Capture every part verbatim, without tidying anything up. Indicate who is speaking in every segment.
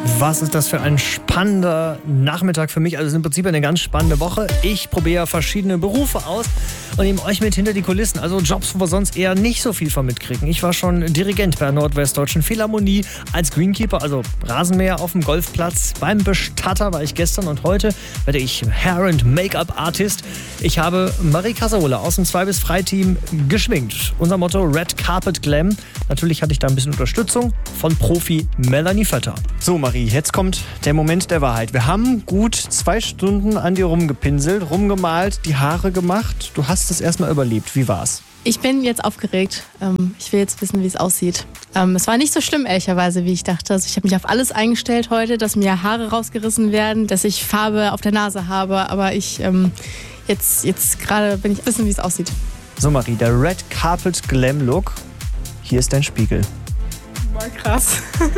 Speaker 1: Was ist das für ein spannender Nachmittag für mich? Also es ist im Prinzip eine ganz spannende Woche. Ich probiere verschiedene Berufe aus und nehme euch mit hinter die Kulissen. Also Jobs, wo wir sonst eher nicht so viel von mitkriegen. Ich war schon Dirigent bei der Nordwestdeutschen Philharmonie, als Greenkeeper, also Rasenmäher auf dem Golfplatz. Beim Bestatter war ich gestern und heute werde ich Hair- und Make-up-Artist. Ich habe Marie Casarola aus dem zwei bis drei Team geschminkt. Unser Motto Red Carpet Glam. Natürlich hatte ich da ein bisschen Unterstützung von Profi Melanie Vötter. So Marie, jetzt kommt der Moment der Wahrheit. Wir haben gut zwei Stunden an dir rumgepinselt, rumgemalt, die Haare gemacht. Du hast es erstmal überlebt. Wie war's?
Speaker 2: Ich bin jetzt aufgeregt. Ich will jetzt wissen, wie es aussieht. Es war nicht so schlimm, ehrlicherweise, wie ich dachte. Also ich habe mich auf alles eingestellt heute, dass mir Haare rausgerissen werden, dass ich Farbe auf der Nase habe. Aber ich jetzt, jetzt gerade bin ich wissen, wie es aussieht.
Speaker 1: So Marie, der Red Carpet Glam Look. Hier ist dein Spiegel.
Speaker 2: War krass.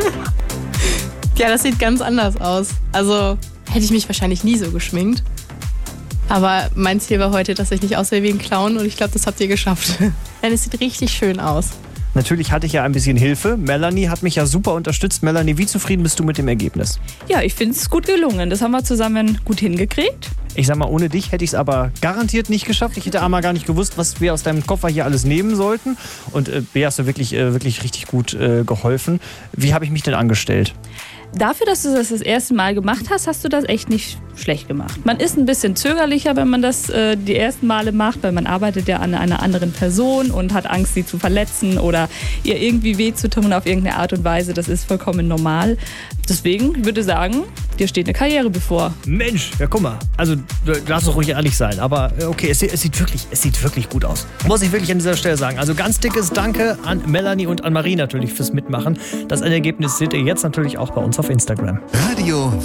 Speaker 2: Ja, das sieht ganz anders aus. Also hätte ich mich wahrscheinlich nie so geschminkt. Aber mein Ziel war heute, dass ich nicht aussehe wie ein Clown und ich glaube, das habt ihr geschafft. Denn es sieht richtig schön aus.
Speaker 1: Natürlich hatte ich ja ein bisschen Hilfe. Melanie hat mich ja super unterstützt. Melanie, wie zufrieden bist du mit dem Ergebnis?
Speaker 3: Ja, ich finde es gut gelungen. Das haben wir zusammen gut hingekriegt.
Speaker 1: Ich sag mal, ohne dich hätte ich es aber garantiert nicht geschafft. Ich hätte einmal gar nicht gewusst, was wir aus deinem Koffer hier alles nehmen sollten. Und äh, B, hast du wirklich, äh, wirklich richtig gut äh, geholfen. Wie habe ich mich denn angestellt?
Speaker 3: Dafür, dass du das das erste Mal gemacht hast, hast du das echt nicht schlecht gemacht. Man ist ein bisschen zögerlicher, wenn man das äh, die ersten Male macht, weil man arbeitet ja an einer anderen Person und hat Angst, sie zu verletzen oder ihr irgendwie weh zu tun auf irgendeine Art und Weise. Das ist vollkommen normal. Deswegen würde ich sagen, dir steht eine Karriere bevor.
Speaker 1: Mensch, ja guck mal, also du darfst doch ruhig ehrlich sein, aber okay, es, es, sieht wirklich, es sieht wirklich gut aus. Muss ich wirklich an dieser Stelle sagen. Also ganz dickes Danke an Melanie und an Marie natürlich fürs Mitmachen. Das Endergebnis seht ihr jetzt natürlich auch bei uns auf Instagram.
Speaker 4: Radio